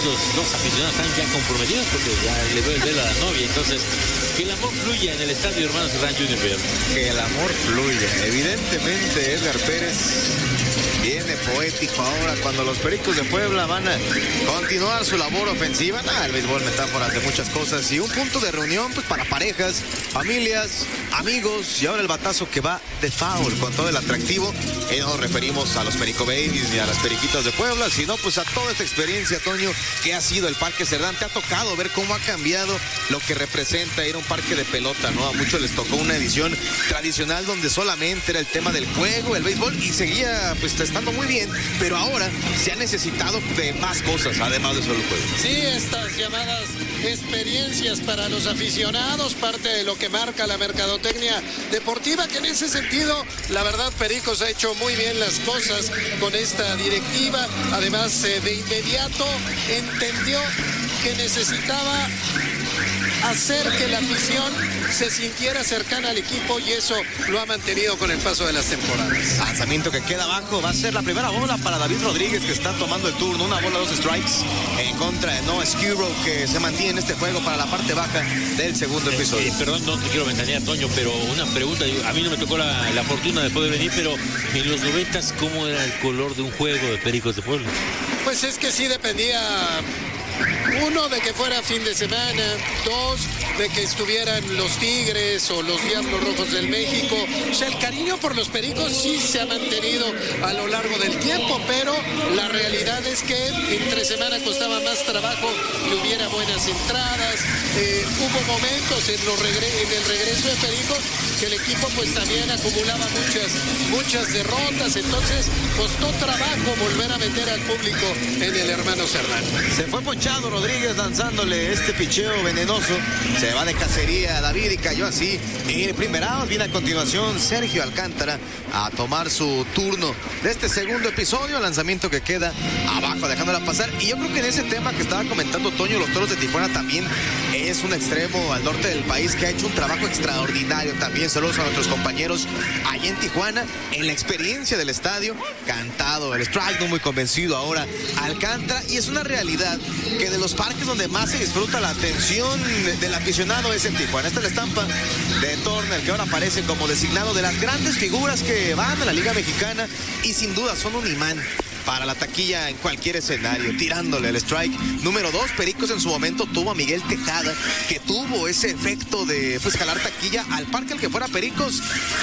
estos dos aficionados están ya comprometidos porque ya le veo el velo a la novia. Entonces, que el amor fluya en el estadio Hermanos Serrano Jr. Que el amor fluya. Evidentemente, Edgar Pérez viene poético ahora cuando los Pericos de Puebla van a continuar su labor ofensiva. El béisbol, metáforas de muchas cosas y un punto de reunión pues para parejas, familias, amigos, y ahora el batazo que va de foul con todo el atractivo. Y no nos referimos a los Perico Babies ni a las Periquitas de Puebla, sino pues a toda esta experiencia, Toño, que ha sido el Parque Cerdán. Te ha tocado ver cómo ha cambiado lo que representa ir a un parque de pelota, ¿no? A muchos les tocó una edición tradicional donde solamente era el tema del juego, el béisbol, y seguía pues estando muy bien, pero ahora se ha necesitado de más cosas, además de solo el juego. Sí, estas llamadas experiencias para los aficionados, parte de lo que marca la mercadotecnia deportiva, que en ese sentido, la verdad, Pericos ha hecho muy bien las cosas con esta directiva. Además, de inmediato entendió que necesitaba hacer que la afición se sintiera cercana al equipo, y eso lo ha mantenido con el paso de las temporadas. Lanzamiento que queda abajo, va a ser la primera bola para David Rodríguez, que está tomando el turno. Una bola, 2 strikes en contra de Noah Skubrow, que se mantiene en este juego para la parte baja del segundo episodio. Perdón, no te quiero ventanear, Toño, pero una pregunta. A mí no me tocó la fortuna de poder venir, pero en los 90s, ¿cómo era el color de un juego de Pericos de Puebla? Pues es que sí dependía, uno, de que fuera fin de semana, dos, de que estuvieran los Tigres o los Diablos Rojos del México. O sea, el cariño por los Pericos sí se ha mantenido a lo largo del tiempo, pero la realidad es que entre semana costaba más trabajo que hubiera buenas entradas. Hubo momentos en el regreso de Pericos que el equipo pues también acumulaba muchas derrotas, entonces costó trabajo volver a meter al público en el Hermano Serrano. Se fue ponchado Rodríguez lanzándole este picheo venenoso. Se va de cacería David y cayó así en el primer out. Viene a continuación Sergio Alcántara a tomar su turno de este segundo episodio. Lanzamiento que queda abajo, dejándola pasar. Y yo creo que en ese tema que estaba comentando Toño, los Toros de Tijuana también es un extremo al norte del país que ha hecho un trabajo extraordinario. También saludos a nuestros compañeros allá en Tijuana, en la experiencia del estadio. Cantado el strike, no muy convencido ahora Alcántara. Y es una realidad que de los parques donde más se disfruta la atención del aficionado es en Tijuana. Esta es la estampa de Turner, que ahora aparece como designado de las grandes figuras que van a la Liga Mexicana y sin duda son un imán para la taquilla en cualquier escenario, tirándole el strike número 2. Pericos en su momento tuvo a Miguel Tejada, que tuvo ese efecto de pues jalar taquilla al parque al que fuera Pericos.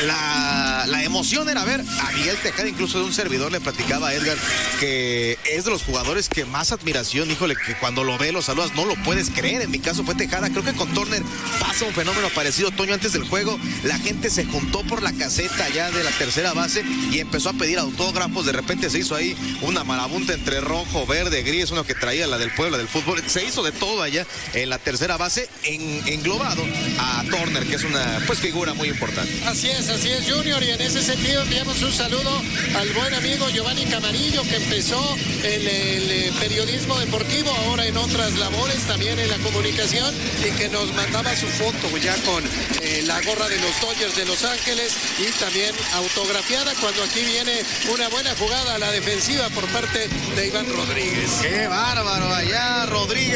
La emoción era ver a Miguel Tejada, incluso de un servidor le platicaba a Edgar que es de los jugadores que más admiración, híjole, que cuando lo ve, lo saludas, no lo puedes creer. En mi caso fue Tejada. Creo que con Turner pasa un fenómeno parecido, Toño. Antes del juego la gente se juntó por la caseta ya de la tercera base y empezó a pedir autógrafos. De repente se hizo ahí una marabunta entre rojo, verde, gris, uno que traía la del Puebla, del fútbol. Se hizo de todo allá en la tercera base, englobado a Turner, que es una pues figura muy importante. Así es, Junior, y en ese sentido enviamos un saludo al buen amigo Giovanni Camarillo, que empezó en el periodismo deportivo, ahora en otras labores, también en la comunicación, y que nos mandaba su foto ya con la gorra de los Dodgers de Los Ángeles y también autografiada, cuando aquí viene una buena jugada a la defensiva por parte de Iván Rodríguez. ¡Qué bárbaro! Allá Rodríguez